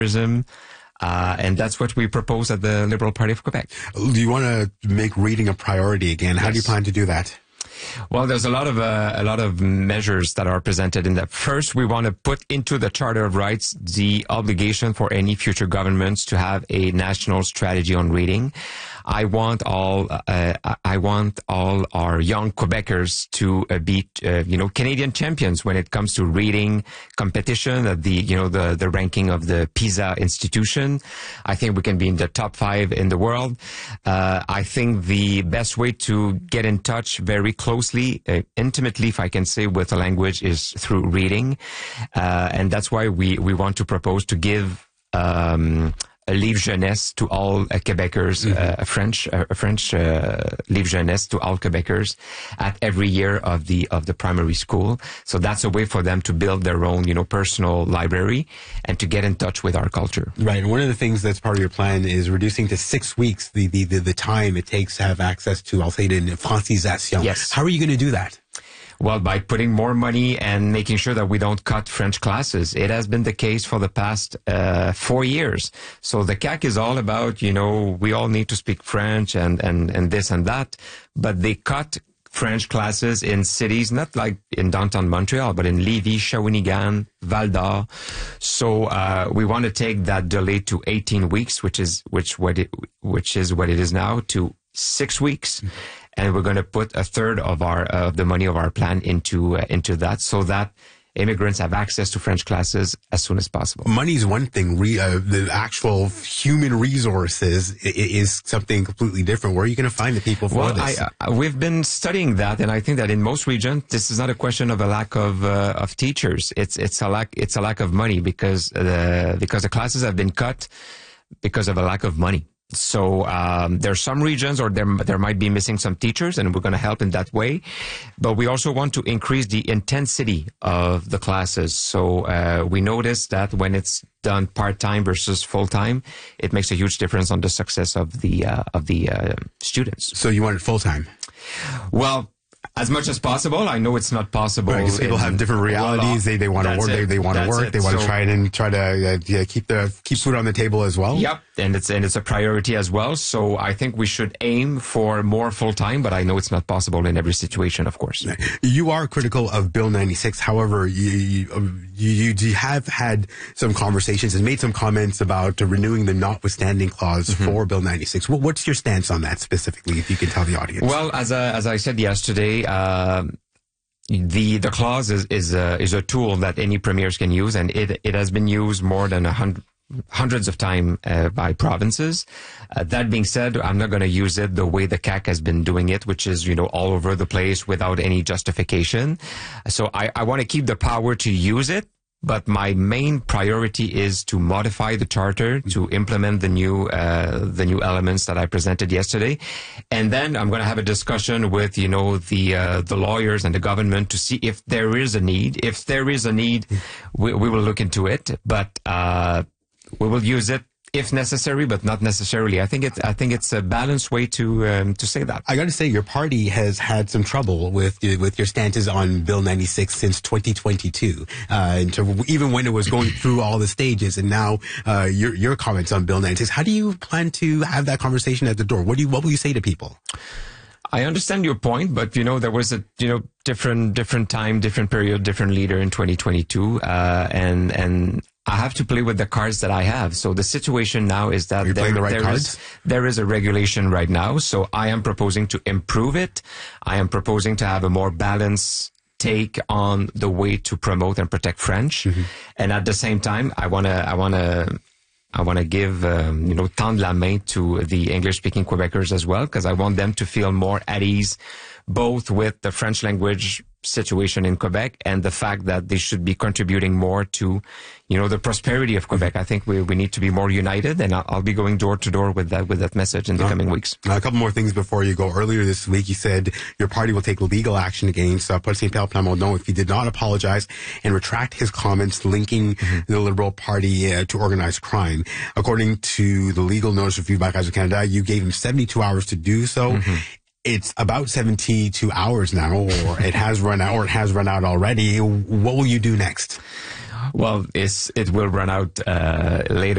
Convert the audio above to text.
and that's what we propose at the Liberal Party of Quebec. Do you want to make reading a priority again? How do you plan to do that? Well, there's a lot of measures that are presented in that. First, we want to put into the Charter of Rights the obligation for any future governments to have a national strategy on reading. I want all our young Quebecers to be, Canadian champions when it comes to reading competition at the ranking of the PISA institution. I think we can be in the top 5 in the world. I think the best way to get in touch very closely, intimately, if I can say, with a language is through reading. And that's why we want to propose to give, a livre jeunesse to all Quebecers, a French livre jeunesse to all Quebecers at every year of the primary school. So that's a way for them to build their own, personal library and to get in touch with our culture. Right. And one of the things that's part of your plan is reducing to 6 weeks the time it takes to have access to, I'll say it in francisation. Yes. How are you going to do that? Well, by putting more money and making sure that we don't cut French classes. It has been the case for the past 4 years. So the CAQ is all about, we all need to speak French and this and that. But they cut French classes in cities, not like in downtown Montreal, but in Lévis, Shawinigan, Val-d'Or. So we want to take that delay to 18 weeks, which is what it is now, to 6 weeks. And we're going to put a third of the money of our plan into that, so that immigrants have access to French classes as soon as possible. Money is one thing. The actual human resources is something completely different. Where are you going to find the people for this? We've been studying that, and I think that in most regions, this is not a question of a lack of teachers. It's a lack of money because the classes have been cut because of a lack of money. So there are some regions, or there might be missing some teachers, and we're going to help in that way. But we also want to increase the intensity of the classes. So we noticed that when it's done part-time versus full-time, it makes a huge difference on the success of the students. So you want it full-time? Well, as much as possible. I know it's not possible. Right, because people have different realities. They want to work. They want to work. They want to try to keep food on the table as well. Yep, and it's a priority as well. So I think we should aim for more full time, but I know it's not possible in every situation, of course. You are critical of Bill 96. However, you have had some conversations and made some comments about renewing the notwithstanding clause for Bill 96. What's your stance on that specifically, if you can tell the audience? Well, as I said yesterday, the clause is a tool that any premiers can use, and it has been used more than hundreds of times by provinces. That being said, I'm not going to use it the way the CAQ has been doing it, which is, all over the place without any justification. So I want to keep the power to use it. But my main priority is to modify the charter, to implement the new elements that I presented yesterday. And then I'm going to have a discussion with, the lawyers and the government to see if there is a need. If there is a need, we will look into it. But, we will use it if necessary, but not necessarily. I think it's a balanced way to say that. I got to say, your party has had some trouble with your stances on Bill 96 since 2022, even when it was going through all the stages, and now your comments on Bill 96. How do you plan to have that conversation at the door? What will you say to people? I understand your point, but there was a different time, different period, different leader in 2022, and I have to play with the cards that I have. So the situation now is that there is a regulation right now. So I am proposing to improve it. I am proposing to have a more balanced take on the way to promote and protect French. And at the same time, I want to give, tendre la main to the English-speaking Quebecers as well, because I want them to feel more at ease, both with the French language situation in Quebec and the fact that they should be contributing more to, the prosperity of Quebec. I think we need to be more united, and I'll be going door to door with that message in the coming weeks. A couple more things before you go. Earlier this week, you said your party will take legal action against Paul Saint-Pierre Plamondon if he did not apologize and retract his comments linking the Liberal Party to organized crime. According to the legal notice reviewed by Radio-Canada, you gave him 72 hours to do so. It's about 72 hours now, or it has run out already. What will you do next? Well, it will run out later.